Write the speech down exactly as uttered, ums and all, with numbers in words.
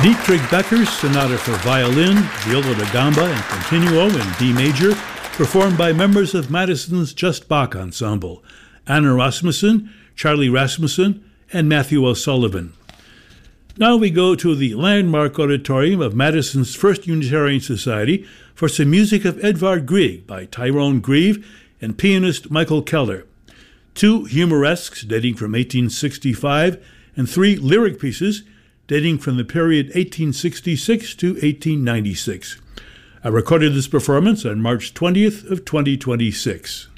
Dietrich Becker's Sonata for Violin, Viola da Gamba, and Continuo in D major, performed by members of Madison's Just Bach Ensemble, Anna Rasmussen, Charlie Rasmussen, and Matthew O'Sullivan. Now we go to the landmark auditorium of Madison's First Unitarian Society for some music of Edvard Grieg by Tyrone Grieve and pianist Michael Keller. Two humoresques dating from eighteen sixty-five and three lyric pieces dating from the period eighteen sixty-six to eighteen ninety-six. I recorded this performance on March twentieth of twenty twenty-six.